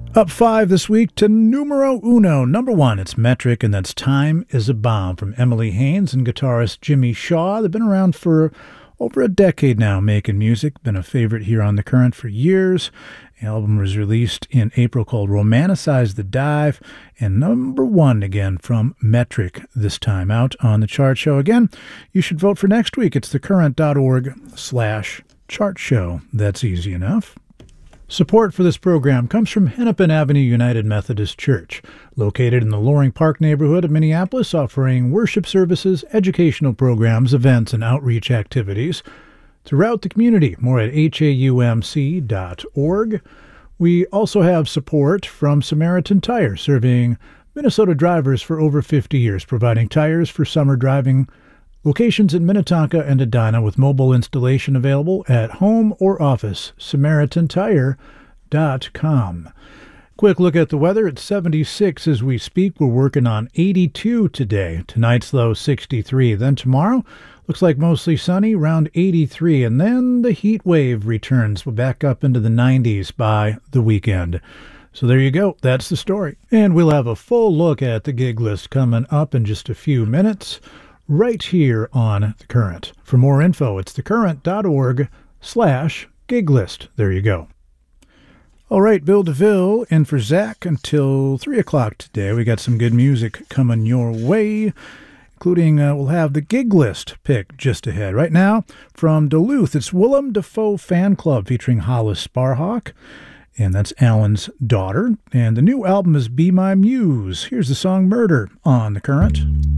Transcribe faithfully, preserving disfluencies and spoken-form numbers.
Up five this week to numero uno. Number one, it's Metric, and that's Time is a Bomb from Emily Haynes and guitarist Jimmy Shaw. They've been around for over a decade now making music. Been a favorite here on The Current for years. The album was released in April called Romanticize the Dive, and number one again from Metric this time out on the chart show. Again, you should vote for next week. It's thecurrent.org slash chart show. That's easy enough. Support for this program comes from Hennepin Avenue United Methodist Church, located in the Loring Park neighborhood of Minneapolis, offering worship services, educational programs, events, and outreach activities throughout the community. More at H A U M C dot org. We also have support from Samaritan Tire, serving Minnesota drivers for over fifty years, providing tires for summer driving. Locations in Minnetonka and Edina with mobile installation available at home or office, samaritan tire dot com. Quick look at the weather. It's seventy-six as we speak. We're working on eighty-two today. Tonight's low sixty-three. Then tomorrow, looks like mostly sunny, around eighty-three. And then the heat wave returns. We're back up into the nineties by the weekend. So there you go. That's the story. And we'll have a full look at the gig list coming up in just a few minutes, right here on The Current. For more info, it's thecurrent.org slash gig list. There you go. All right, Bill DeVille in for Zach until three o'clock today. We got some good music coming your way, including uh, we'll have the gig list pick just ahead. Right now, from Duluth, it's Willem Dafoe Fan Club featuring Hollis Sparhawk, and that's Alan's daughter. And the new album is Be My Muse. Here's the song Murder on The Current.